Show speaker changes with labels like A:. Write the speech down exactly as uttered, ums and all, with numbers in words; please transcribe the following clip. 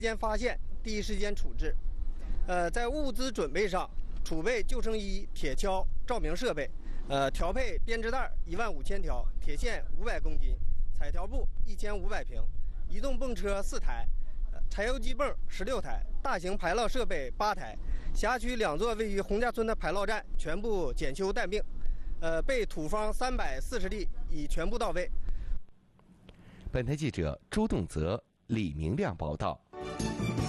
A: 间发现，第一时间处置。呃，在物资准备上，储备救生衣、铁锹、照明设备，呃，调配编织袋一万五千条，铁线五百公斤，彩条布一千五百平，移动泵车四台，呃、柴油机泵十六台，大型排涝设备八台。辖区两座位于洪家村的排涝站全部检修待命，呃，备土方三百四十例已全部到位。
B: 本台记者朱栋泽、李明亮报道。